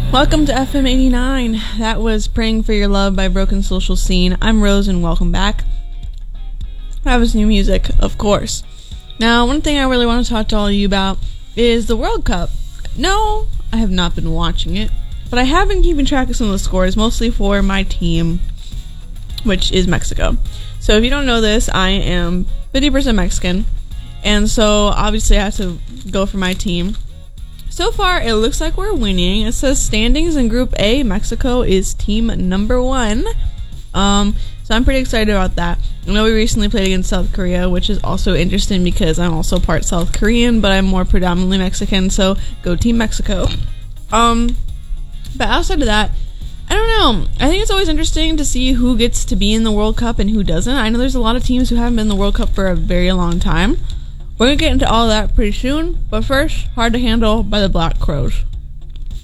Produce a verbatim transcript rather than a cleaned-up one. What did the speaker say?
Welcome to F M eighty-nine. That was Praying for Your Love by Broken Social Scene. I'm Rose and welcome back. That was new music, of course. Now, one thing I really want to talk to all of you about is the World Cup. No, I have not been watching it, but I have been keeping track of some of the scores, mostly for my team, which is Mexico. So if you don't know this, I am fifty percent Mexican, and so obviously I have to go for my team. So far, it looks like we're winning. It says standings in Group A, Mexico is team number one. Um, so I'm pretty excited about that. I know we recently played against South Korea, which is also interesting because I'm also part South Korean, but I'm more predominantly Mexican, so go Team Mexico. Um, but outside of that, I don't know. I think it's always interesting to see who gets to be in the World Cup and who doesn't. I know there's a lot of teams who haven't been in the World Cup for a very long time. We're going to get into all of that pretty soon, but first, Hard to Handle by the Black Crowes.